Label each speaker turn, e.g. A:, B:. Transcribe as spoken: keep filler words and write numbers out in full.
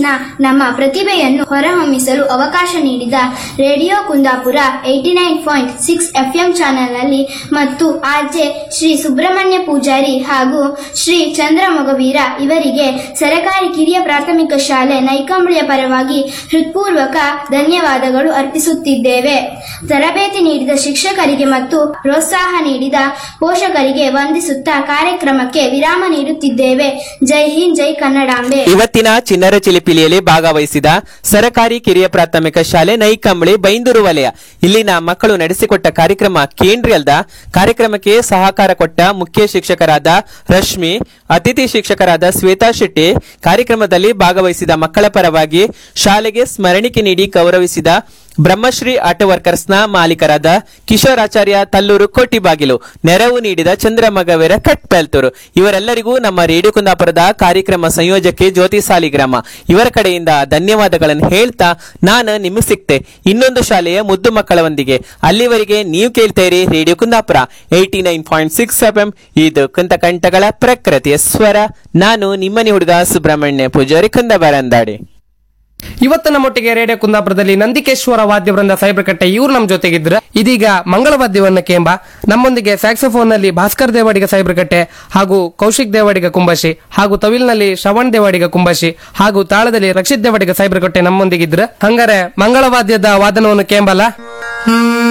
A: ಹೆಚ್ಚಿನ ನಮ್ಮ ಪ್ರತಿಭೆಯನ್ನು ಹೊರಹೊಮ್ಮಿಸಲು ಅವಕಾಶ ನೀಡಿದ radio Kundapura eighty nine point six FM ಚಾನೆಲ್ನಲ್ಲಿ ಮತ್ತು ಆರ್ಜೆ ಶ್ರೀ ಸುಬ್ರಹ್ಮಣ್ಯ ಪೂಜಾರಿ ಹಾಗೂ ಶ್ರೀ ಚಂದ್ರ ಮೊಗವೀರ ಇವರಿಗೆ ಸರಕಾರಿ ಕಿರಿಯ ಪ್ರಾಥಮಿಕ ಶಾಲೆ ನೈಕಂಬಳಿಯ ಪರವಾಗಿ ಹೃತ್ಪೂರ್ವಕ ಧನ್ಯವಾದಗಳು ಅರ್ಪಿಸುತ್ತಿದ್ದೇವೆ. ತರಬೇತಿ ನೀಡಿದ ಶಿಕ್ಷಕರಿಗೆ ಮತ್ತು ಪ್ರೋತ್ಸಾಹ ನೀಡಿದ ಪೋಷಕರಿಗೆ ವಂದಿಸುತ್ತಾ ಕಾರ್ಯಕ್ರಮಕ್ಕೆ ವಿರಾಮ ನೀಡುತ್ತಿದ್ದೇವೆ. ಜೈ ಹಿಂದ್, ಜೈ ಕನ್ನಡಾಂಬೆ.
B: ಇವತ್ತಿನ ಚಿಣ್ಣರ ಚಿಲಿಪಿಲಿಯಲ್ಲಿ ಭಾಗವಹಿಸಿದ ಸರಕಾರಿ ಕಿರಿಯ ಪ್ರಾಥಮಿಕ ಶಾಲೆ ನೈಕಂಬಳಿ ಬೈಂದೂರು ವಲಯ ಇಲ್ಲಿನ ಮಕ್ಕಳು ನಡೆಸಿಕೊಟ್ಟ ಕಾರ್ಯಕ್ರಮ ಕೇಂದ್ರೀಯದ ಕಾರ್ಯಕ್ರಮಕ್ಕೆ ಸಹಕಾರ ಕೊಟ್ಟ ಮುಖ್ಯ ಶಿಕ್ಷಕರಾದ ರಶ್ಮಿ, ಅತಿಥಿ ಶಿಕ್ಷಕರಾದ ಶ್ವೇತಾ ಶೆಟ್ಟಿ, ಕಾರ್ಯಕ್ರಮದಲ್ಲಿ ಭಾಗವಹಿಸಿದ ಮಕ್ಕಳ ಪರವಾಗಿ ಶಾಲೆಗೆ ಸ್ಮರಣಿಕೆ ನೀಡಿ ಗೌರವಿಸಿದ ಬ್ರಹ್ಮಶ್ರೀ ಆಟೋ ವರ್ಕರ್ಸ್ನ ಮಾಲೀಕರಾದ ಕಿಶೋರಾಚಾರ್ಯ ತಲ್ಲೂರು ಕೋಟಿಬಾಗಿಲು, ನೆರವು ನೀಡಿದ ಚಂದ್ರಮಗವೀರ ಕಟ್ಪೆಲ್ತೂರು ಇವರೆಲ್ಲರಿಗೂ ನಮ್ಮ ರೇಡಿಯೋ ಕುಂದಾಪುರದ ಕಾರ್ಯಕ್ರಮ ಸಂಯೋಜಕಿ ಜ್ಯೋತಿ ಸಾಲಿಗ್ರಾಮ ಇವರ ಕಡೆಯಿಂದ ಧನ್ಯವಾದಗಳನ್ನು ಹೇಳ್ತಾ ನಾನು ನಿಮಗೆ ಸಿಕ್ತೆ ಇನ್ನೊಂದು ಶಾಲೆಯ ಮುದ್ದು ಮಕ್ಕಳೊಂದಿಗೆ. ಅಲ್ಲಿವರೆಗೆ ನೀವು ಕೇಳ್ತೀರಿ radio Kundapura eighty nine point six F M. ಇದು ಕುಂತಕಂಠಗಳ ಪ್ರಕೃತಿಯ ಸ್ವರ. ನಾನು ನಿಮ್ಮನೆ ಹುಡುಗ ಸುಬ್ರಹ್ಮಣ್ಯ ಪೂಜಾರಿ ಕುಂದಬರಂದಾಡಿ.
C: ಇವತ್ತು ನಮ್ಮೊಟ್ಟಿಗೆ ರೇಡಿಯೋ ಕುಂದಾಪುರದಲ್ಲಿ ನಂದಿಕೇಶ್ವರ ವಾದ್ಯವೃಂದ ಸೈಬ್ರಕಟ್ಟೆ ಇವ್ರು ನಮ್ಮ ಜೊತೆಗಿದ್ರ. ಇದೀಗ ಮಂಗಳವಾದ್ಯವನ್ನ ಕೇಂಬ ನಮ್ಮೊಂದಿಗೆ ಸ್ಯಾಕ್ಸೋಫೋನ್ ನಲ್ಲಿ ಭಾಸ್ಕರ್ ದೇವಾಡಿಗ ಸೈಬ್ರಕಟ್ಟೆ ಹಾಗೂ ಕೌಶಿಕ್ ದೇವಾಡಿಗ ಕುಂಬಶಿ ಹಾಗೂ ತವಿಲ್ನಲ್ಲಿ ಶ್ರವಣ್ ದೇವಾಡಿಗ ಕುಂಬಶಿ ಹಾಗೂ ತಾಳದಲ್ಲಿ ರಕ್ಷಿತ್ ದೇವಾಡಿಗ ಸೈಬ್ರಕಟ್ಟೆ ನಮ್ಮೊಂದಿಗಿದ್ರ. ಹಂಗಾರೆ ಮಂಗಳವಾದ್ಯದ ವಾದನವನ್ನು ಕೇಂಬಲ್ಲ.